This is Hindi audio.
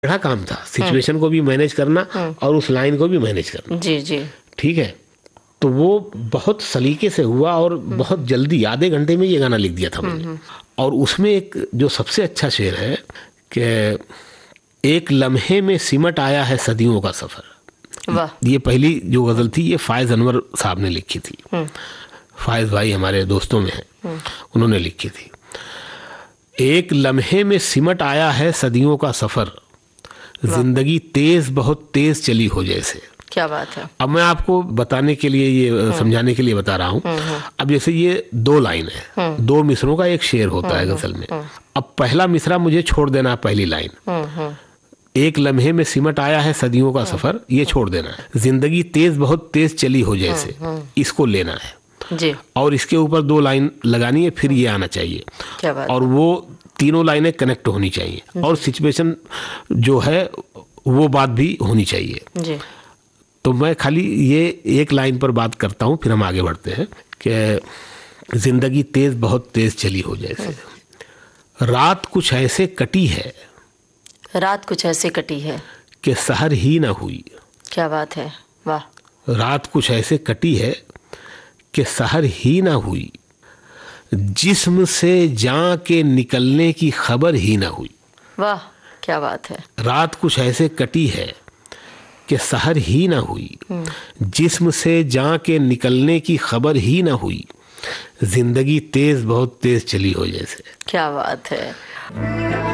बड़ा काम था, सिचुएशन को भी मैनेज करना और उस लाइन को भी मैनेज करना। जी जी। ठीक है, तो वो बहुत सलीके से हुआ और बहुत जल्दी, आधे घंटे में ये गाना लिख दिया था मैंने। और उसमें एक जो सबसे अच्छा शेर है कि एक लम्हे में सिमट आया है सदियों का सफ़र। वाह। ये पहली जो गज़ल थी ये फ़ायज़ अनवर साहब ने लिखी थी। फ़ायज़ भाई हमारे दोस्तों में हैं, उन्होंने लिखी थी। एक लम्हे में सिमट आया है सदियों का सफ़र, जिंदगी तेज बहुत तेज चली हो जैसे। क्या बात है। अब मैं आपको बताने के लिए, ये समझाने के लिए बता रहा हूँ। अब जैसे ये दो लाइन है, दो मिसरों का एक शेर होता है गजल में। अब पहला मिसरा मुझे छोड़ देना, पहली लाइन एक लम्हे में सिमट आया है सदियों का सफर, ये छोड़ देना है। जिंदगी तेज बहुत तेज चली हो जैसे, इसको लेना है जी। और इसके ऊपर दो लाइन लगानी है, फिर ये आना चाहिए। क्या बात। और वो तीनों लाइनें कनेक्ट होनी चाहिए और सिचुएशन जो है वो बात भी होनी चाहिए जी। तो मैं खाली ये एक लाइन पर बात करता हूँ, फिर हम आगे बढ़ते हैं कि जिंदगी तेज बहुत तेज चली हो जैसे। रात कुछ ऐसे कटी है, रात कुछ ऐसे कटी है कि सहर ही ना हुई। क्या बात है। वाह। रात कुछ ऐसे कटी है कि सहर ही ना हुई, जिस्म से जान के निकलने की खबर ही ना हुई। वाह क्या बात है। रात कुछ ऐसे कटी है कि सहर ही ना हुई, जिस्म से जान के निकलने की खबर ही ना हुई, जिंदगी तेज बहुत तेज चली हो जैसे। क्या बात है।